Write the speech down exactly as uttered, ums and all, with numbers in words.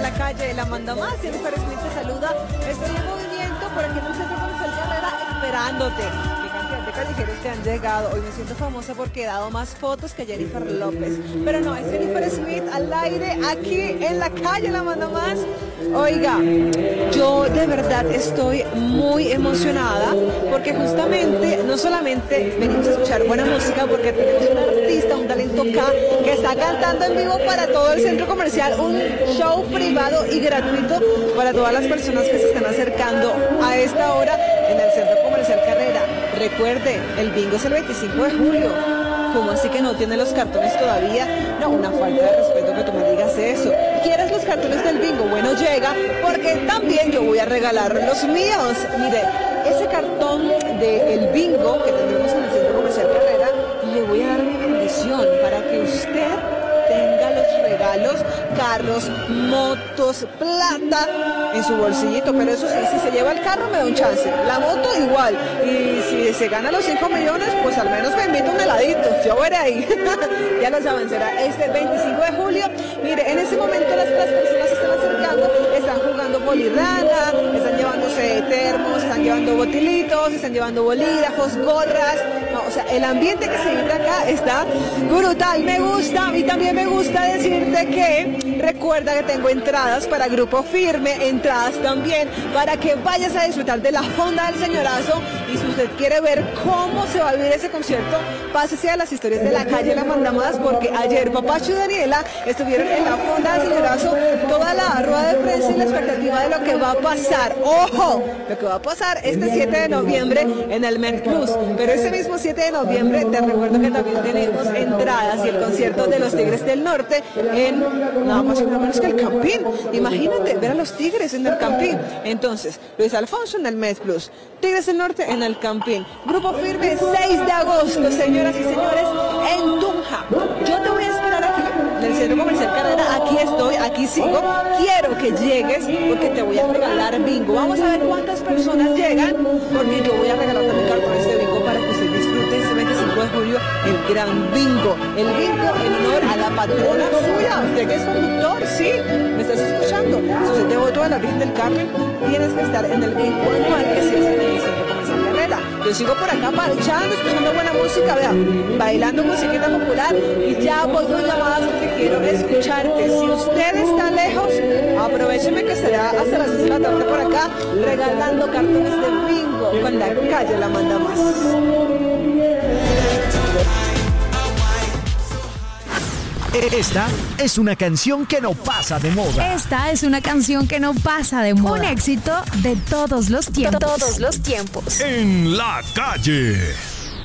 La Calle la manda más. Jennifer Smith te saluda. Estoy en movimiento por aquí en el Centro Comercial Carrera esperándote. Qué cantidad de callejeros que han llegado. Hoy me siento famosa porque he dado más fotos que Jennifer López. Pero no, es Jennifer Smith al aire aquí en La Calle la manda más. Oiga, yo de verdad estoy muy emocionada porque justamente no solamente venimos a escuchar buena música porque tenemos un artista, un talento K que está cantando en vivo para todo el centro comercial, un show privado y gratuito para todas las personas que se están acercando a esta hora en el centro comercial Carrera. Recuerde, el bingo es el veinticinco de julio. ¿Cómo así que no tiene los cartones todavía? No, una falta de respeto que tú me digas eso. ¿Quieres los cartones del bingo? Bueno, llega, porque también yo voy a regalar los míos. Mire, ese cartón del bingo que tendremos en el Centro Comercial Carrera, le voy a dar mi bendición para que usted tenga los regalos, carros, motos, plata en su bolsillito. Pero eso sí, si se lleva el carro me da un chance, la moto igual, y si se gana los cinco millones, pues al menos me invito un heladito, yo veré ahí. Ya lo saben, será este veinticinco de julio. Mire, en ese momento las, las personas se están acercando, están jugando bolirrana, están llevándose termos, están llevando botilitos, están llevando bolígrafos, gorras. No, o sea, el ambiente que se vive acá está brutal, me gusta. A mí también me gusta decirte que recuerda que tengo entradas para Grupo Firme, entradas también para que vayas a disfrutar de la Fonda del Señorazo. Y si usted quiere ver cómo se va a vivir ese concierto, pásese a las historias de La Calle la manda más, porque ayer Papacho y Daniela estuvieron en la Fonda del Señorazo, toda la rueda de prensa y la expectativa de lo que va a pasar. ¡Ojo! Lo que va a pasar este siete de noviembre en el Met Plus. Pero ese mismo siete de noviembre te recuerdo que también tenemos entradas y el concierto de los Tigres del Norte en nada más y nada menos que el Campín. Imagínate ver a los Tigres en el Campín. Entonces, Luis Alfonso en el Met Plus, Tigres del Norte en el Campín, Grupo Firme seis de agosto, señoras y señores, en Tunja. Yo te voy a esperar aquí en el Centro Comercial Carrera. Aquí estoy, aquí sigo. Quiero que llegues porque te voy a regalar bingo. Vamos a ver cuántas personas llegan, porque yo voy a regalar también cartones de bingo para que usted disfrute ese veinticinco de julio el gran bingo. El bingo en honor a la patrona suya. Usted que es conductor, sí, me estás escuchando. Si usted te votó a la Virgen del Carmen, tienes que estar en el bingo anual que se hace en el Centro Comercial Carrera. Yo sigo por acá marchando, escuchando buena música, vea, bailando musiquita popular, y ya voy con llamadas porque quiero escucharte. Si usted está lejos, aprovecheme que será hasta las seis de la tarde por acá, regalando cartones de bingo con La Calle la manda más. Esta es una canción que no pasa de moda. Esta es una canción que no pasa de moda. Un éxito de todos los tiempos. Todos los tiempos. En La Calle.